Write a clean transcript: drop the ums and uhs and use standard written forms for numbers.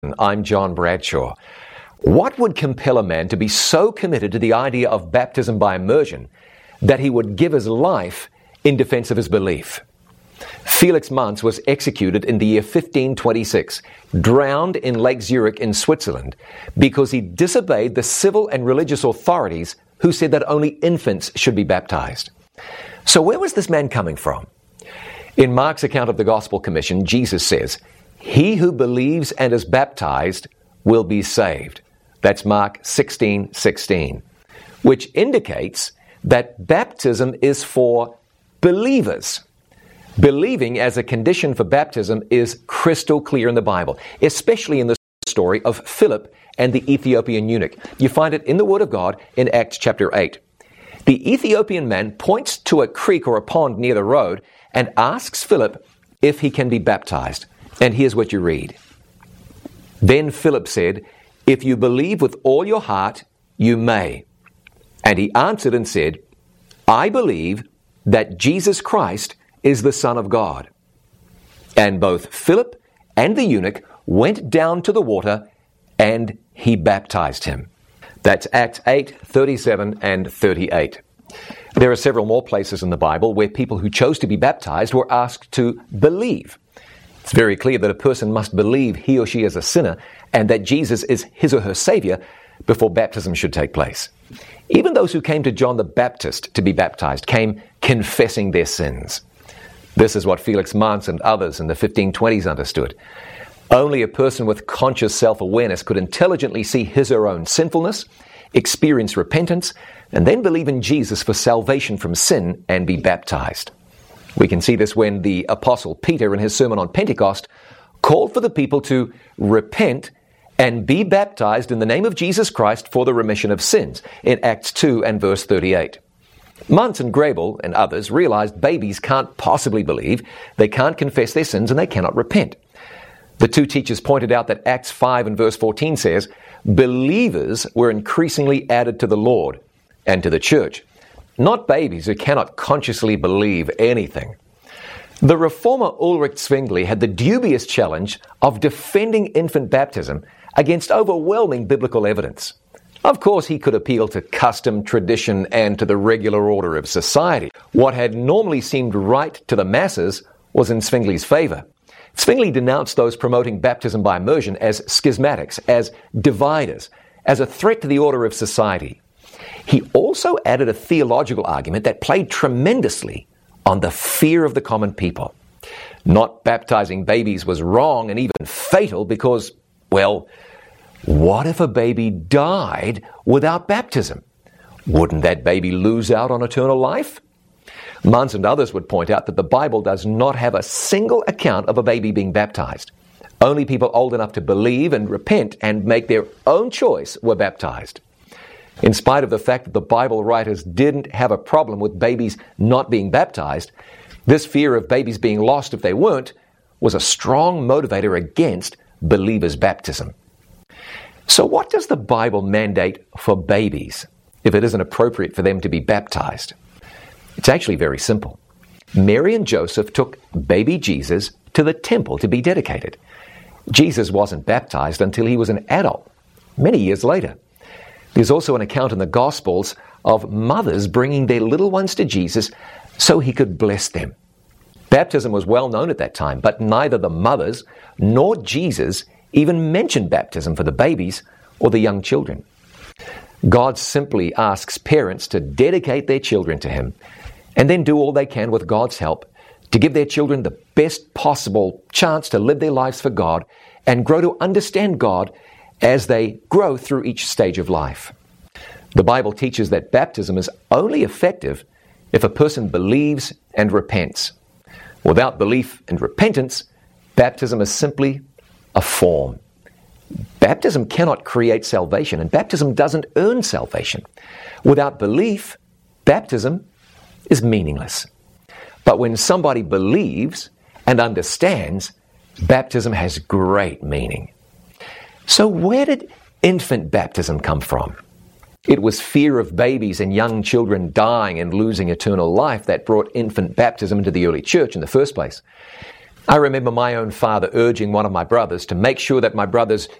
I'm John Bradshaw. What would compel a man to be so committed to the idea of baptism by immersion that he would give his life in defense of his belief? Felix Manz was executed in the year 1526, drowned in Lake Zurich in Switzerland, because he disobeyed the civil and religious authorities who said that only infants should be baptized. So where was this man coming from? In Mark's account of the Gospel Commission, Jesus says, "He who believes and is baptized will be saved." That's Mark 16:16, which indicates that baptism is for believers. Believing as a condition for baptism is crystal clear in the Bible, especially in the story of Philip and the Ethiopian eunuch. You find it in the Word of God in Acts chapter 8. The Ethiopian man points to a creek or a pond near the road and asks Philip if he can be baptized. And here's what you read. Then Philip said, "If you believe with all your heart, you may." And he answered and said, "I believe that Jesus Christ is the Son of God." And both Philip and the eunuch went down to the water, and he baptized him. That's Acts 8, 37 and 38. There are several more places in the Bible where people who chose to be baptized were asked to believe. It's very clear that a person must believe he or she is a sinner and that Jesus is his or her Savior before baptism should take place. Even those who came to John the Baptist to be baptized came confessing their sins. This is what Felix Manz and others in the 1520s understood. Only a person with conscious self-awareness could intelligently see his or her own sinfulness, experience repentance, and then believe in Jesus for salvation from sin and be baptized. We can see this when the Apostle Peter in his sermon on Pentecost called for the people to repent and be baptized in the name of Jesus Christ for the remission of sins in Acts 2 and verse 38. Manz and Grable and others realized babies can't possibly believe, they can't confess their sins, and they cannot repent. The two teachers pointed out that Acts 5 and verse 14 says, believers were increasingly added to the Lord and to the church, not babies who cannot consciously believe anything. The reformer Ulrich Zwingli had the dubious challenge of defending infant baptism against overwhelming biblical evidence. Of course, he could appeal to custom, tradition, and to the regular order of society. What had normally seemed right to the masses was in Zwingli's favor. Zwingli denounced those promoting baptism by immersion as schismatics, as dividers, as a threat to the order of society. He also added a theological argument that played tremendously on the fear of the common people. Not baptizing babies was wrong and even fatal because, well, what if a baby died without baptism? Wouldn't that baby lose out on eternal life? Manz and others would point out that the Bible does not have a single account of a baby being baptized. Only people old enough to believe and repent and make their own choice were baptized. In spite of the fact that the Bible writers didn't have a problem with babies not being baptized, this fear of babies being lost if they weren't was a strong motivator against believers' baptism. So what does the Bible mandate for babies if it isn't appropriate for them to be baptized? It's actually very simple. Mary and Joseph took baby Jesus to the temple to be dedicated. Jesus wasn't baptized until he was an adult, many years later. There's also an account in the Gospels of mothers bringing their little ones to Jesus so he could bless them. Baptism was well known at that time, but neither the mothers nor Jesus even mentioned baptism for the babies or the young children. God simply asks parents to dedicate their children to him and then do all they can with God's help to give their children the best possible chance to live their lives for God and grow to understand God as they grow through each stage of life. The Bible teaches that baptism is only effective if a person believes and repents. Without belief and repentance, baptism is simply a form. Baptism cannot create salvation, and baptism doesn't earn salvation. Without belief, baptism is meaningless. But when somebody believes and understands, baptism has great meaning. So where did infant baptism come from? It was fear of babies and young children dying and losing eternal life that brought infant baptism into the early church in the first place. I remember my own father urging one of my brothers to make sure that my brother's